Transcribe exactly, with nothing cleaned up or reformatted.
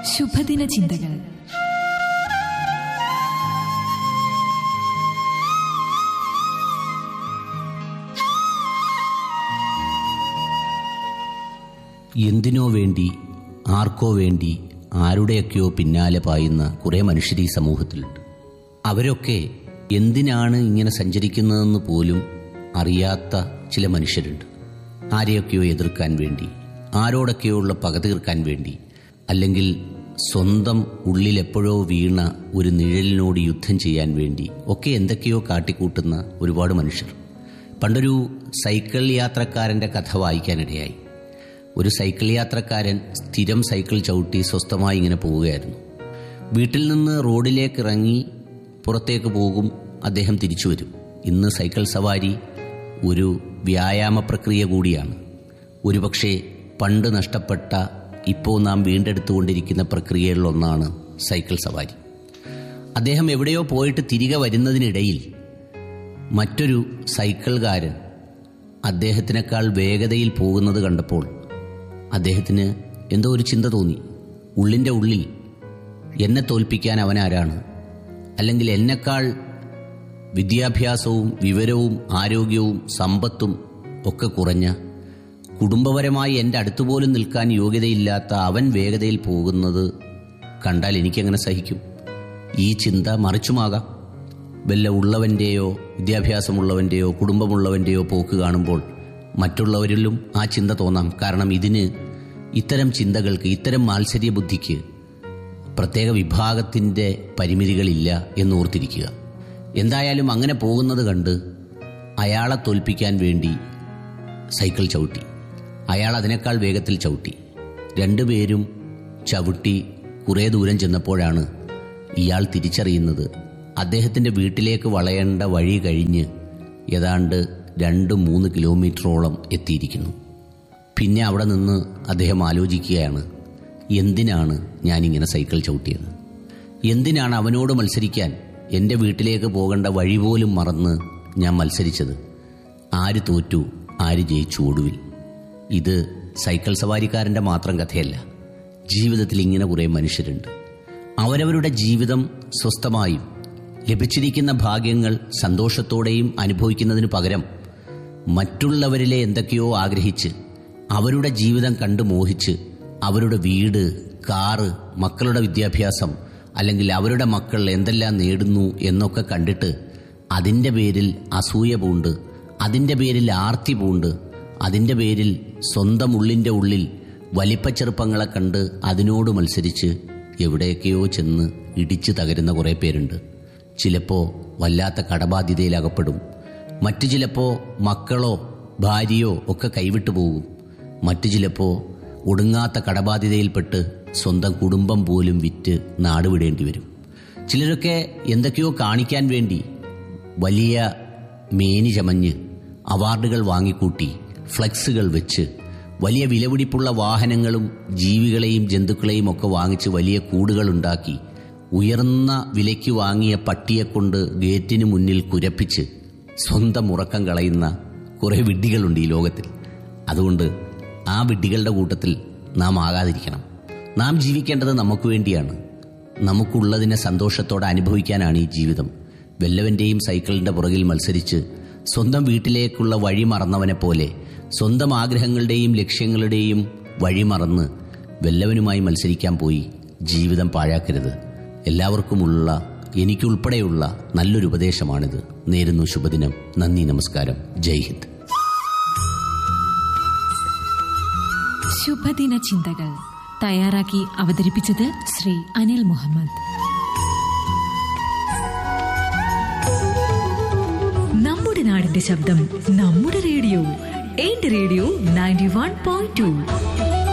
ശുഭദിന ചിന്തകൾ. എന്തിനോ വേണ്ടി, ആർക്കോ വേണ്ടി, ആരുടെയൊക്കെയോ പിന്നാലെ പായുന്ന കുറേ മനുഷ്യർ ഈ സമൂഹത്തിലുണ്ട്. അവരൊക്കെ എന്തിനാണ് ഇങ്ങനെ സഞ്ചരിക്കുന്നതെന്ന് പോലും അറിയാത്ത ചില മനുഷ്യരുണ്ട്. ആരെയൊക്കെയോ എതിർക്കാൻ വേണ്ടി, ആരോടൊക്കെയോ ഉള്ള പക തീർക്കാൻ വേണ്ടി, അല്ലെങ്കിൽ സ്വന്തം ഉള്ളിലെപ്പോഴോ വീണ ഒരു നിഴലിനോട് യുദ്ധം ചെയ്യാൻ വേണ്ടി ഒക്കെ എന്തൊക്കെയോ കാട്ടിക്കൂട്ടുന്ന ഒരുപാട് മനുഷ്യർ. പണ്ടൊരു സൈക്കിൾ യാത്രക്കാരൻ്റെ കഥ വായിക്കാനിടയായി. ഒരു സൈക്കിൾ യാത്രക്കാരൻ സ്ഥിരം സൈക്കിൾ ചവിട്ടി സ്വസ്ഥമായി ഇങ്ങനെ പോവുകയായിരുന്നു. വീട്ടിൽ നിന്ന് റോഡിലേക്ക് ഇറങ്ങി പുറത്തേക്ക് പോകും, അദ്ദേഹം തിരിച്ചു വരും. ഇന്ന് സൈക്കിൾ സവാരി ഒരു വ്യായാമ പ്രക്രിയ കൂടിയാണ്. ഒരുപക്ഷെ പണ്ട് നഷ്ടപ്പെട്ട, ഇപ്പോൾ നാം വീണ്ടെടുത്തുകൊണ്ടിരിക്കുന്ന പ്രക്രിയകളിലൊന്നാണ് സൈക്കിൾ സവാരി. അദ്ദേഹം എവിടെയോ പോയിട്ട് തിരികെ വരുന്നതിനിടയിൽ മറ്റൊരു സൈക്കിൾകാരൻ അദ്ദേഹത്തിനേക്കാൾ വേഗതയിൽ പോകുന്നത് കണ്ടപ്പോൾ അദ്ദേഹത്തിന് എന്തോ ഒരു ചിന്ത തോന്നി. ഉള്ളിൻ്റെ ഉള്ളിൽ എന്നെ തോൽപ്പിക്കാൻ അവനാരാണ്? അല്ലെങ്കിൽ എന്നെക്കാൾ വിദ്യാഭ്യാസവും വിവരവും ആരോഗ്യവും സമ്പത്തും ഒക്കെ കുറഞ്ഞ, കുടുംബപരമായി എൻ്റെ അടുത്തുപോലും നിൽക്കാൻ യോഗ്യതയില്ലാത്ത അവൻ വേഗതയിൽ പോകുന്നത് കണ്ടാൽ എനിക്കെങ്ങനെ സഹിക്കും? ഈ ചിന്ത മറിച്ചുമാകാം. വല്ല ഉള്ളവൻ്റെയോ വിദ്യാഭ്യാസമുള്ളവൻ്റെയോ കുടുംബമുള്ളവൻ്റെയോ പോക്ക് കാണുമ്പോൾ മറ്റുള്ളവരിലും ആ ചിന്ത തോന്നാം. കാരണം ഇതിന്, ഇത്തരം ചിന്തകൾക്ക്, ഇത്തരം മാത്സര്യ ബുദ്ധിക്ക് പ്രത്യേക വിഭാഗത്തിൻ്റെ പരിമിതികളില്ല എന്നോർത്തിരിക്കുക. എന്തായാലും അങ്ങനെ പോകുന്നത് കണ്ട് അയാളെ തോൽപ്പിക്കാൻ വേണ്ടി സൈക്കിൾ ചവിട്ടി. അയാൾ അതിനേക്കാൾ വേഗത്തിൽ ചവിട്ടി. രണ്ടുപേരും ചവിട്ടി കുറേ ദൂരം ചെന്നപ്പോഴാണ് ഇയാൾ തിരിച്ചറിയുന്നത് അദ്ദേഹത്തിൻ്റെ വീട്ടിലേക്ക് വളയേണ്ട വഴി കഴിഞ്ഞ് ഏതാണ്ട് രണ്ട് മൂന്ന് കിലോമീറ്ററോളം എത്തിയിരിക്കുന്നു. പിന്നെ അവിടെ നിന്ന് അദ്ദേഹം ആലോചിക്കുകയാണ്, എന്തിനാണ് ഞാനിങ്ങനെ സൈക്കിൾ ചവിട്ടിയത്? എന്തിനാണ് അവനോട് മത്സരിക്കാൻ എൻ്റെ വീട്ടിലേക്ക് പോകേണ്ട വഴി പോലും മറന്ന് ഞാൻ മത്സരിച്ചത്? ആര് തോറ്റു, ആര് ജയിച്ചു ഒടുവിൽ? ഇത് സൈക്കിൾ സവാരിക്കാരൻ്റെ മാത്രം കഥയല്ല. ജീവിതത്തിൽ ഇങ്ങനെ കുറേ മനുഷ്യരുണ്ട്. അവരവരുടെ ജീവിതം സ്വസ്ഥമായും ലഭിച്ചിരിക്കുന്ന ഭാഗ്യങ്ങൾ സന്തോഷത്തോടെയും അനുഭവിക്കുന്നതിന് പകരം മറ്റുള്ളവരിലെ എന്തൊക്കെയോ ആഗ്രഹിച്ച്, അവരുടെ ജീവിതം കണ്ടു മോഹിച്ച്, അവരുടെ വീട്, കാറ്, മക്കളുടെ വിദ്യാഭ്യാസം, അല്ലെങ്കിൽ അവരുടെ മക്കൾ എന്തെല്ലാം നേടുന്നു എന്നൊക്കെ കണ്ടിട്ട് അതിൻ്റെ പേരിൽ അസൂയ പൂണ്ട്, അതിൻ്റെ പേരിൽ ആർത്തി പൂണ്ട്, അതിൻ്റെ പേരിൽ സ്വന്തം ഉള്ളിൻ്റെ ഉള്ളിൽ വലിപ്പച്ചെറുപ്പങ്ങളെ കണ്ട് അതിനോട് മത്സരിച്ച് എവിടെയൊക്കെയോ ചെന്ന് ഇടിച്ചു തകരുന്ന കുറേ പേരുണ്ട്. ചിലപ്പോൾ വല്ലാത്ത കടബാധ്യതയിലകപ്പെടും. മറ്റു ചിലപ്പോൾ മക്കളോ ഭാര്യയോ ഒക്കെ കൈവിട്ടു പോകും. മറ്റു ചിലപ്പോൾ ഒടുങ്ങാത്ത കടബാധ്യതയിൽപ്പെട്ട് സ്വന്തം കുടുംബം പോലും വിറ്റ് നാടുവിടേണ്ടി വരും. ചിലരൊക്കെ എന്തൊക്കെയോ കാണിക്കാൻ വേണ്ടി വലിയ മേനി ചമഞ്ഞ് അവാർഡുകൾ വാങ്ങിക്കൂട്ടി ഫ്ലെക്സുകൾ വെച്ച് വലിയ വിലപിടിപ്പുള്ള വാഹനങ്ങളും ജീവികളെയും ജന്തുക്കളെയും ഒക്കെ വാങ്ങിച്ച് വലിയ കൂടുകളുണ്ടാക്കി ഉയർന്ന വിലയ്ക്ക് വാങ്ങിയ പട്ടിയെക്കൊണ്ട് ഗേറ്റിന് മുന്നിൽ കുരപ്പിച്ച് സ്വന്തം ഉറക്കം കളയുന്ന കുറേ വിഡ്ഢികളുണ്ട് ഈ ലോകത്തിൽ. അതുകൊണ്ട് ആ വിഡ്ഢികളുടെ കൂട്ടത്തിൽ നാം ആകാതിരിക്കണം. നാം ജീവിക്കേണ്ടത് നമുക്ക് വേണ്ടിയാണ്. നമുക്കുള്ളതിനെ സന്തോഷത്തോടെ അനുഭവിക്കാനാണ് ഈ ജീവിതം. വല്ലവൻ്റെയും സൈക്കിളിൻ്റെ പുറകിൽ മത്സരിച്ച് സ്വന്തം വീട്ടിലേക്കുള്ള വഴി മറന്നവനെ പോലെ സ്വന്തം ആഗ്രഹങ്ങളുടെയും ലക്ഷ്യങ്ങളുടെയും വഴി മറന്ന് വല്ലവനുമായി മത്സരിക്കാൻ പോയി ജീവിതം പാഴാക്കരുത്. എല്ലാവർക്കുമുള്ള, എനിക്കുൾപ്പെടെയുള്ള നല്ലൊരു ഉപദേശമാണിത്. നേരുന്നു ശുഭദിനം. നന്ദി, നമസ്കാരം, ജയ് ഹിന്ദ്. ശുഭദിന ചിന്തകൾ തയ്യാറാക്കി അവതരിപ്പിച്ചത് ശ്രീ അനിൽ മുഹമ്മദ്. നമ്മുടെ നാടിന്റെ ശബ്ദം, നമ്മുടെ റേഡിയോ. എന്റെ radio ninety one point two.